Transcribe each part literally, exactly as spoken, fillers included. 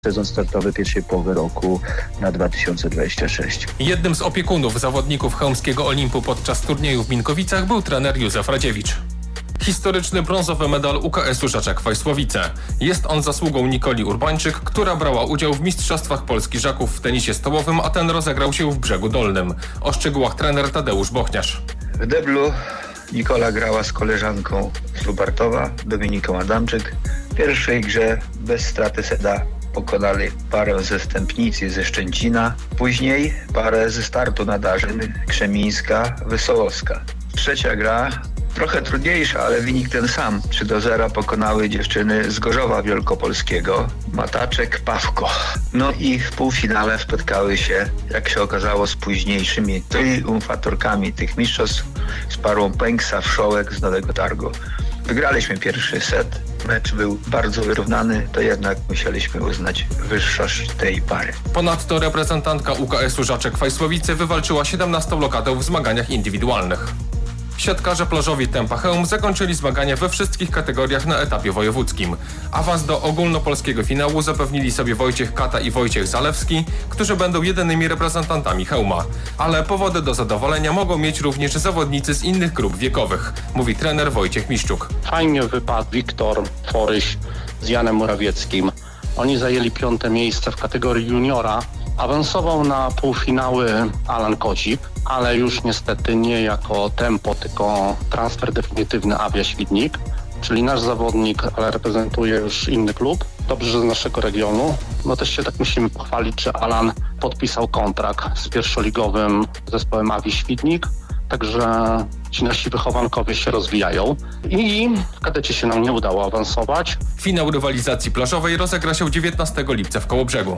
Sezon startowy pierwszej połowy roku na dwa tysiące dwudziesty szósty. Jednym z opiekunów zawodników chełmskiego Olimpu podczas turnieju w Minkowicach był trener Józef Radziewicz. Historyczny brązowy medal U K S-u Żaczek Fajsłowice. Jest on zasługą Nikoli Urbańczyk, która brała udział w Mistrzostwach Polski Żaków w tenisie stołowym, a ten rozegrał się w Brzegu Dolnym. O szczegółach trener Tadeusz Bochniarz. W deblu Nikola grała z koleżanką z Lubartowa, Dominiką Adamczyk. W pierwszej grze bez straty seta pokonali parę ze Stępnicy, ze Szczęcina. Później parę ze startu Nadarzyn, Krzemińska, Wesołowska. Trzecia gra trochę trudniejsza, ale wynik ten sam. trzy do zera pokonały dziewczyny z Gorzowa Wielkopolskiego, Mataczek, Pawko. No i w półfinale spotkały się, jak się okazało, z późniejszymi triumfatorkami tych mistrzostw, z parą Pęksa, Wszołek z Nowego Targu. Wygraliśmy pierwszy set. Mecz był bardzo wyrównany, to jednak musieliśmy uznać wyższość tej pary. Ponadto reprezentantka U K S-u Żaczek Fajsłowice wywalczyła siedemnaście lokateł w zmaganiach indywidualnych. Siatkarze plażowi Tempa Chełm zakończyli zmagania we wszystkich kategoriach na etapie wojewódzkim. Awans do ogólnopolskiego finału zapewnili sobie Wojciech Kata i Wojciech Zalewski, którzy będą jedynymi reprezentantami Chełma. Ale powody do zadowolenia mogą mieć również zawodnicy z innych grup wiekowych, mówi trener Wojciech Miszczuk. Fajnie wypadł Wiktor Foryś z Janem Morawieckim. Oni zajęli piąte miejsce w kategorii juniora. Awansował na półfinały Alan Kozik, ale już niestety nie jako tempo, tylko transfer definitywny Awia Świdnik, czyli nasz zawodnik, ale reprezentuje już inny klub, dobrze z naszego regionu. No też się tak musimy pochwalić, że Alan podpisał kontrakt z pierwszoligowym zespołem Awi Świdnik, także ci nasi wychowankowie się rozwijają i w kadecie się nam nie udało awansować. Finał rywalizacji plażowej rozegra się dziewiętnastego lipca w Kołobrzegu.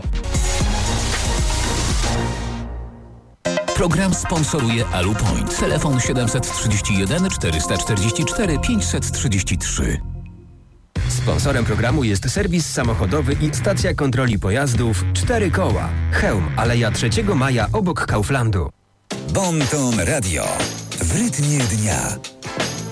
Program sponsoruje Alupoint. Telefon siedem trzy jeden cztery cztery cztery pięć trzy trzy. Sponsorem programu jest serwis samochodowy i stacja kontroli pojazdów Cztery Koła. Chełm, Aleja trzeciego maja obok Kauflandu. Bon Ton Radio. W rytmie dnia.